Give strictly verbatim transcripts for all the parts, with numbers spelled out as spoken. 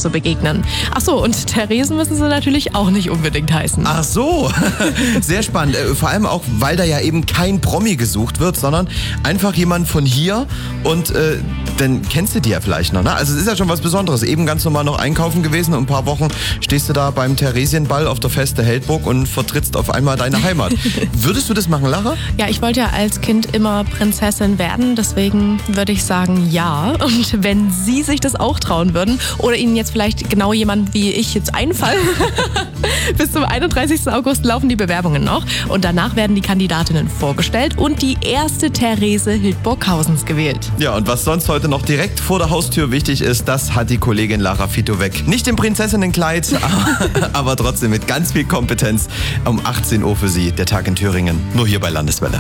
zu begegnen. Ach so, und Therese müssen sie natürlich auch nicht unbedingt heißen. Ach so, sehr spannend. Vor allem auch, weil da ja eben kein Promi gesucht wird, sondern einfach jemand von hier und äh, dann kennst du die ja vielleicht noch, ne? Also es ist ja schon was Besonderes. Eben ganz normal noch einkaufen gewesen und ein paar Wochen stehst du da beim Theresienball auf der Feste Heldburg und vertrittst auf einmal deine Heimat. Würdest du das machen, Lara? Ja, ich wollte ja als Kind immer Prinzessin werden, deswegen würde ich sagen, ja. Und wenn Sie sich das auch trauen würden oder Ihnen jetzt vielleicht genau jemand wie ich jetzt einfallen, bis zum einunddreißigsten August laufen die Bewerbungen noch und danach werden die Kandidatinnen vorgestellt und die erste Therese Hildburghausens gewählt. Ja, und was sonst heute noch direkt vor der Haustür wichtig ist, das hat die Kollegin Lara Fito weg. Nicht im Prinzessinnenkleid, aber, aber trotzdem mit ganz viel Kompetenz. Um achtzehn Uhr für Sie, der Tag in Thüringen, nur hier bei Landeswelle.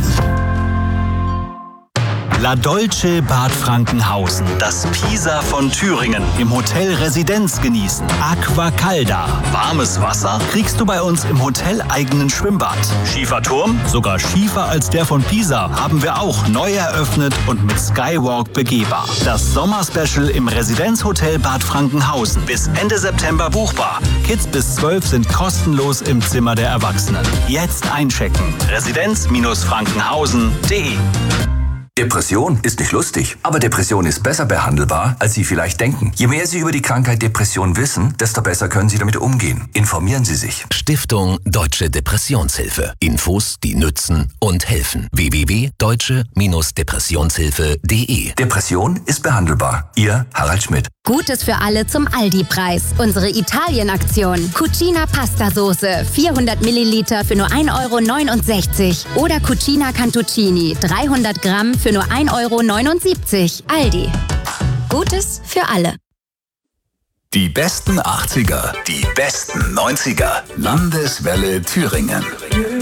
La Dolce Bad Frankenhausen, das Pisa von Thüringen, im Hotel Residenz genießen. Aquacalda, warmes Wasser kriegst du bei uns im hoteleigenen Schwimmbad. Schieferturm, sogar schiefer als der von Pisa, haben wir auch neu eröffnet und mit Skywalk begehbar. Das Sommerspecial im Residenzhotel Bad Frankenhausen, bis Ende September buchbar. Kids bis zwölf sind kostenlos im Zimmer der Erwachsenen. Jetzt einchecken, residenz frankenhausen punkt de. Depression ist nicht lustig, aber Depression ist besser behandelbar, als Sie vielleicht denken. Je mehr Sie über die Krankheit Depression wissen, desto besser können Sie damit umgehen. Informieren Sie sich. Stiftung Deutsche Depressionshilfe. Infos, die nützen und helfen. w w w punkt deutsche Depressionshilfe punkt de. Depression ist behandelbar. Ihr Harald Schmidt. Gutes für alle zum Aldi-Preis. Unsere Italien-Aktion. Cucina Pastasoße, vierhundert Milliliter für nur ein Euro neunundsechzig. Oder Cucina Cantuccini, dreihundert Gramm für nur ein Euro neunundsiebzig. Aldi. Gutes für alle. Die besten achtziger, die besten neunziger. Landeswelle Thüringen.